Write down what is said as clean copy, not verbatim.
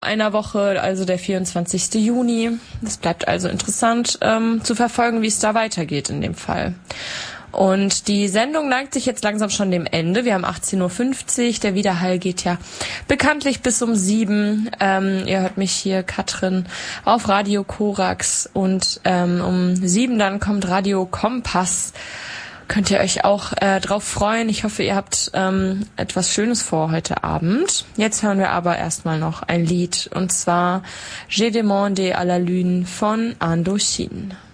einer Woche, also der 24. Juni. Es bleibt also interessant zu verfolgen, wie es da weitergeht in dem Fall. Und die Sendung neigt sich jetzt langsam schon dem Ende. Wir haben 18.50 Uhr. Der Widerhall geht ja bekanntlich bis um 7. Ihr hört mich hier, Katrin, auf Radio Korax. Und um 7 dann kommt Radio Kompass. Könnt ihr euch auch drauf freuen. Ich hoffe, ihr habt etwas Schönes vor heute Abend. Jetzt hören wir aber erstmal noch ein Lied. Und zwar J'ai demandé à la lune von Indochine.